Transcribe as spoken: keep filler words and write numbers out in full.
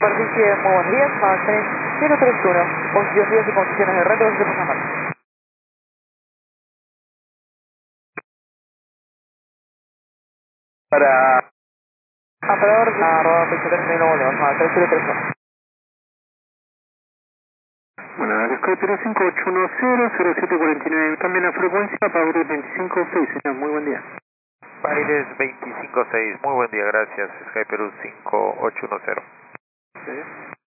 Superficie, muy buenos días, Magazine cero tres uno, posición días y condiciones de retro, se pasa mal. Para... Operador, arroba fecha tres nueve uno, Magazine cero tres uno. Bueno, el Skype cinco ocho uno cero cero siete cuatro nueve, cambia la frecuencia para veinticinco seis, señor, muy buen día. Paredes veinticinco seis, muy buen día, gracias. Sky Perú cinco ocho uno cero. Sí.